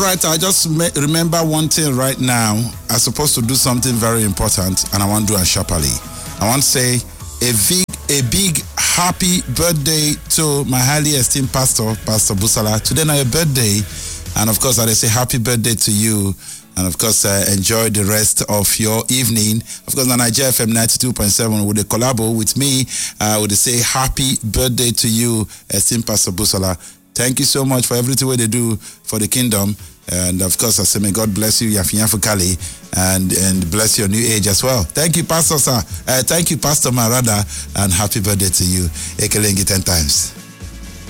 right, I just remember one thing right now. I'm supposed to do something very important, and I want to do it sharply. I want to say a big happy birthday to my highly esteemed pastor, Pastor Busala. Today is your birthday, and of course, I say happy birthday to you. And of course, enjoy the rest of your evening. Of course, on Nigeria FM 92.7 with a collabo with me, would say happy birthday to you, esteemed Pastor Busala. Thank you so much for everything they do for the kingdom. And of course, I say may God bless you, Yafinyafu Kali, and bless your new age as well. Thank you, Pastor, sir. Thank you, Pastor Marada, and happy birthday to you. Ekelengi 10 times.